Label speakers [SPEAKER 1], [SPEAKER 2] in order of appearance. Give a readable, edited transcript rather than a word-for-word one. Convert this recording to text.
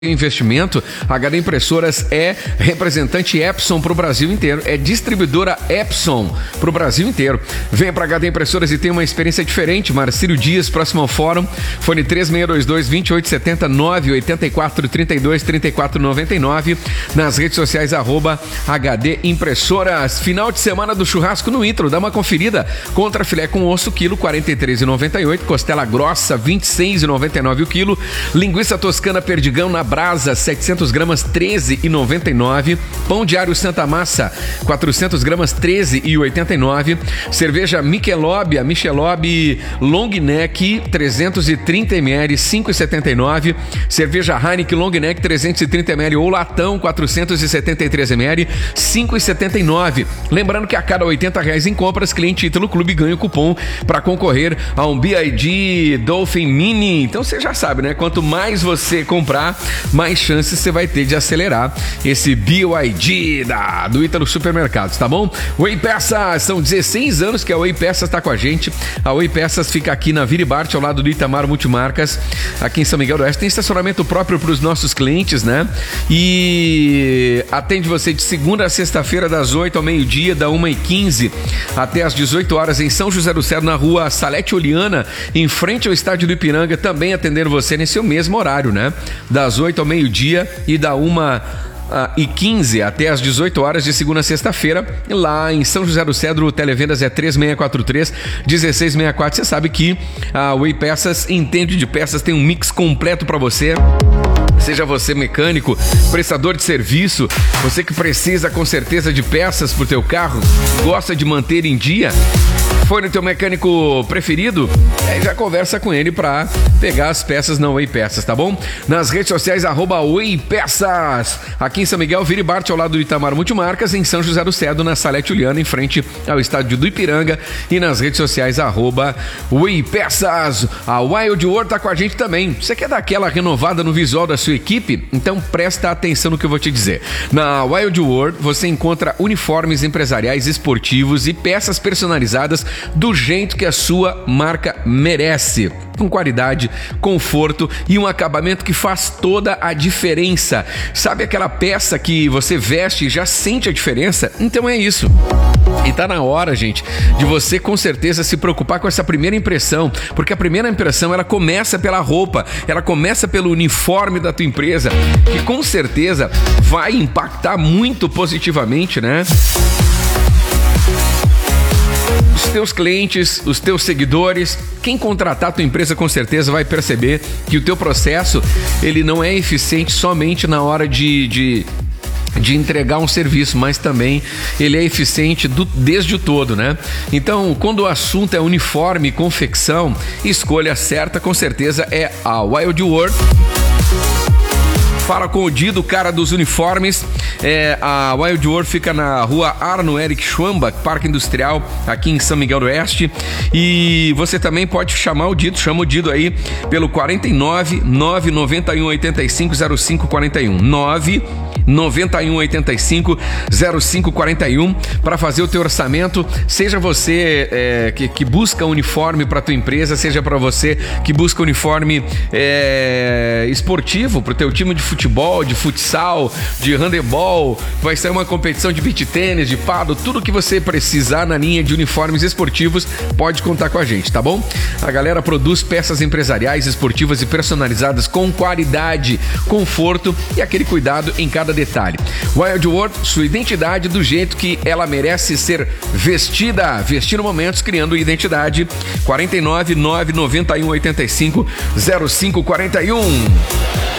[SPEAKER 1] investimento, a HD Impressoras é representante Epson para o Brasil inteiro, é distribuidora Epson para o Brasil inteiro. Venha para a HD Impressoras e tenha uma experiência diferente. Marcílio Dias, próximo ao Fórum, fone 3622-2870, 984-32-3499, nas redes sociais, @HD Impressoras. Final de semana do churrasco no Intro, dá uma conferida. Contra filé com osso, quilo, R$ 43,98, costela grossa, R$ 26,99 o quilo, linguiça toscana Perdigão na brasa, 700 gramas, R$ 13,99. Pão diário Santa Massa, 400 gramas, R$ 13,89. Cerveja Michelob, a Michelob Long Neck, 330 ml, R$ 5,79. Cerveja Heineken Long Neck, 330 ml ou latão, 473 ml, R$ 5,79. Lembrando que a cada R$ 80 em compras, cliente Ítalo Clube ganha o cupom para concorrer a um BYD Dolphin Mini. Então você já sabe, né? Quanto mais você comprar, mais chances você vai ter de acelerar esse BYD do Ítalo Supermercados, tá bom? Oi Peças, são 16 anos que a Oi Peças está com a gente. A Oi Peças fica aqui na Viribarte, ao lado do Itamar Multimarcas, aqui em São Miguel do Oeste. Tem estacionamento próprio para os nossos clientes, né? E atende você de segunda a sexta-feira, das 8 ao meio-dia, da 1h15 até às 18 horas, em São José do Cedro, na rua Salete Oliana, em frente ao estádio do Ipiranga, também atendendo você nesse mesmo horário, né? Das 8 ao meio-dia e da 1h15 até às 18 horas de segunda a sexta-feira, lá em São José do Cedro. O televendas é 3643-1664. Você sabe que a Oi Peças entende de peças, tem um mix completo para você. Seja você mecânico, prestador de serviço, você que precisa com certeza de peças pro teu carro, gosta de manter em dia, foi no teu mecânico preferido, aí já conversa com ele para pegar as peças na Oi Peças, tá bom? Nas redes sociais, @Oi Peças. Aqui em São Miguel, Viribarte, ao lado do Itamar Multimarcas, em São José do Cedro, na Salete Juliana, em frente ao estádio do Ipiranga, e nas redes sociais, @Oi Peças. A Wild World tá com a gente também. Você quer dar aquela renovada no visual da sua equipe? Então presta atenção no que eu vou te dizer. Na Wild World você encontra uniformes empresariais, esportivos e peças personalizadas do jeito que a sua marca merece, com qualidade, conforto e um acabamento que faz toda a diferença. Sabe aquela peça que você veste e já sente a diferença? Então é isso. E tá na hora, gente, de você com certeza se preocupar com essa primeira impressão, porque a primeira impressão, ela começa pela roupa, ela começa pelo uniforme da tua empresa, que com certeza vai impactar muito positivamente, né? Os teus clientes, os teus seguidores, quem contratar a tua empresa com certeza vai perceber que o teu processo, ele não é eficiente somente na hora de entregar um serviço, mas também ele é eficiente desde o todo, né? Então, quando o assunto é uniforme e confecção, escolha certa com certeza é a Wild World. Fala com o Dido, cara dos uniformes. A Wild World fica na rua Arno Eric Schwambach, Parque Industrial, aqui em São Miguel do Oeste. E você também pode chamar o Dido, chama o Dido aí pelo 49 991 85 0541 991 85 0541 para fazer o teu orçamento. Seja você que busca uniforme para tua empresa, seja para você que busca uniforme esportivo para o teu time de futebol, de futsal, de handebol, vai ser uma competição de beach tênis, de paddle, tudo que você precisar na linha de uniformes esportivos, pode contar com a gente, tá bom? A galera produz peças empresariais, esportivas e personalizadas com qualidade, conforto e aquele cuidado em cada detalhe. Wild World, sua identidade do jeito que ela merece ser vestida. Vestindo momentos, criando identidade. 49 991 85 0541.